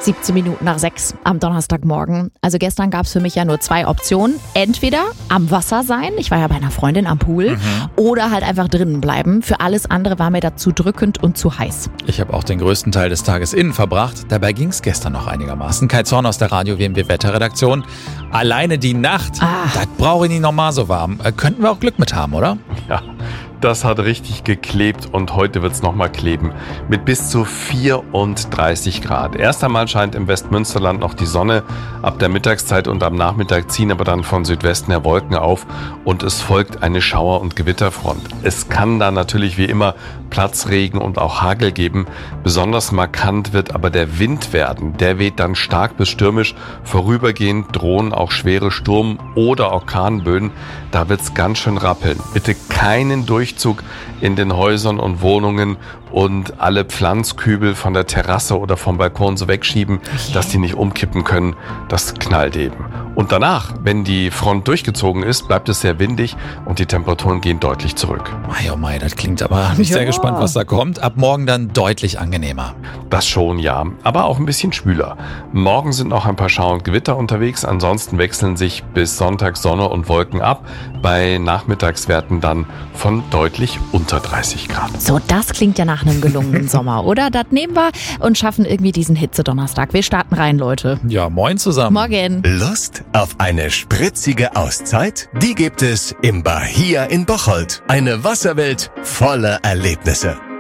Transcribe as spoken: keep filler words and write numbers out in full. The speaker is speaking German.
siebzehn Minuten nach sechs am Donnerstagmorgen. Also gestern gab es für mich ja nur zwei Optionen. Entweder am Wasser sein, ich war ja bei einer Freundin am Pool, mhm. oder halt einfach drinnen bleiben. Für alles andere war mir das zu drückend und zu heiß. Ich habe auch den größten Teil des Tages innen verbracht. Dabei ging es gestern noch einigermaßen. Kai Zorn aus der Radio-W M W-Wetterredaktion. Alleine die Nacht, ah. das brauche ich nicht nochmal so warm. Äh, könnten wir auch Glück mit haben, oder? Ja. Das hat richtig geklebt und heute wird es nochmal kleben mit bis zu vierunddreißig Grad. Erst einmal scheint im Westmünsterland noch die Sonne ab der Mittagszeit und am Nachmittag ziehen aber dann von Südwesten her Wolken auf und es folgt eine Schauer- und Gewitterfront. Es kann da natürlich wie immer Platzregen und auch Hagel geben. Besonders markant wird aber der Wind werden. Der weht dann stark bis stürmisch. Vorübergehend drohen auch schwere Sturm- oder Orkanböen. Da wird es ganz schön rappeln. Bitte keinen Durchzug in den Häusern und Wohnungen und alle Pflanzkübel von der Terrasse oder vom Balkon so wegschieben, okay. dass die nicht umkippen können. Das knallt eben. Und danach, wenn die Front durchgezogen ist, bleibt es sehr windig und die Temperaturen gehen deutlich zurück. Mei, oh mei, das klingt aber, bin ich ja. sehr gespannt, was da kommt. Ab morgen dann deutlich angenehmer. Das schon, ja, aber auch ein bisschen schwüler. Morgen sind noch ein paar Schauer und Gewitter unterwegs, ansonsten wechseln sich bis Sonntag Sonne und Wolken ab, bei Nachmittagswerten dann von deutlich unter dreißig Grad. So, das klingt ja nach einem gelungenen Sommer, oder? Das nehmen wir und schaffen irgendwie diesen Hitze-Donnerstag. Wir starten rein, Leute. Ja, moin zusammen. Morgen. Lust auf eine spritzige Auszeit? Die gibt es im Bahia in Bocholt. Eine Wasserwelt voller Erlebnisse.